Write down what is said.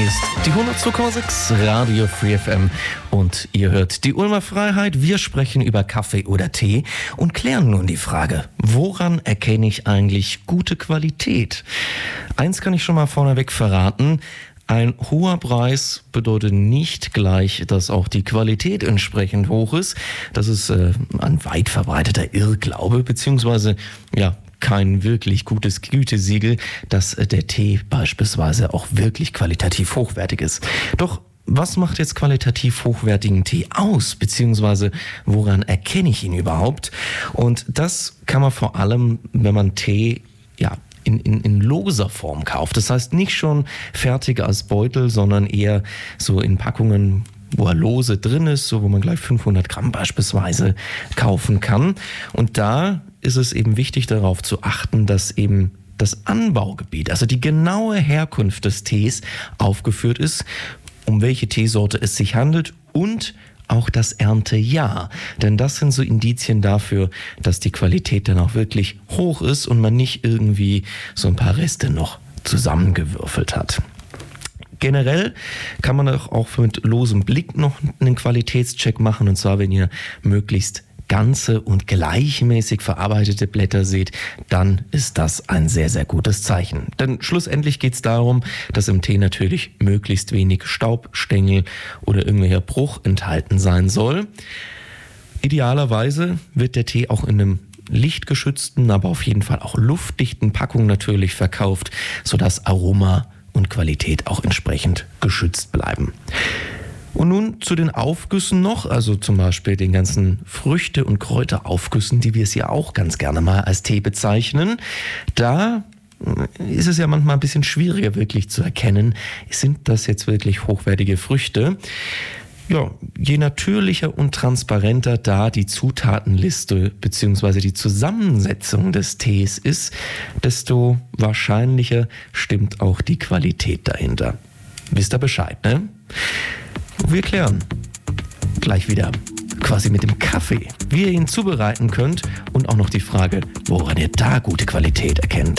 Hier ist die 102,6 Radio Free FM und ihr hört die Ulmer Freiheit. Wir sprechen über Kaffee oder Tee und klären nun die Frage, woran erkenne ich eigentlich gute Qualität? Eins kann ich schon mal vorneweg verraten. Ein hoher Preis bedeutet nicht gleich, dass auch die Qualität entsprechend hoch ist. Das ist ein weit verbreiteter Irrglaube, beziehungsweise kein wirklich gutes Gütesiegel, dass der Tee beispielsweise auch wirklich qualitativ hochwertig ist. Doch was macht jetzt qualitativ hochwertigen Tee aus, beziehungsweise woran erkenne ich ihn überhaupt? Und das kann man vor allem, wenn man Tee in loser Form kauft. Das heißt nicht schon fertig als Beutel, sondern eher so in Packungen, wo er lose drin ist, so wo man gleich 500 Gramm beispielsweise kaufen kann. Und da ist es eben wichtig, darauf zu achten, dass eben das Anbaugebiet, also die genaue Herkunft des Tees aufgeführt ist, um welche Teesorte es sich handelt und auch das Erntejahr. Denn das sind so Indizien dafür, dass die Qualität dann auch wirklich hoch ist und man nicht irgendwie so ein paar Reste noch zusammengewürfelt hat. Generell kann man auch mit losem Blick noch einen Qualitätscheck machen, und zwar, wenn ihr möglichst ganze und gleichmäßig verarbeitete Blätter seht, dann ist das ein sehr, sehr gutes Zeichen. Denn schlussendlich geht es darum, dass im Tee natürlich möglichst wenig Staub, Stängel oder irgendwelcher Bruch enthalten sein soll. Idealerweise wird der Tee auch in einem lichtgeschützten, aber auf jeden Fall auch luftdichten Packung natürlich verkauft, sodass Aroma und Qualität auch entsprechend geschützt bleiben. Und nun zu den Aufgüssen noch, also zum Beispiel den ganzen Früchte- und Kräuteraufgüssen, die wir es ja auch ganz gerne mal als Tee bezeichnen. Da ist es ja manchmal ein bisschen schwieriger wirklich zu erkennen, sind das jetzt wirklich hochwertige Früchte? Ja, je natürlicher und transparenter da die Zutatenliste bzw. die Zusammensetzung des Tees ist, desto wahrscheinlicher stimmt auch die Qualität dahinter. Wisst ihr Bescheid, ne? Wir klären gleich wieder quasi mit dem Kaffee, wie ihr ihn zubereiten könnt und auch noch die Frage, woran ihr da gute Qualität erkennt.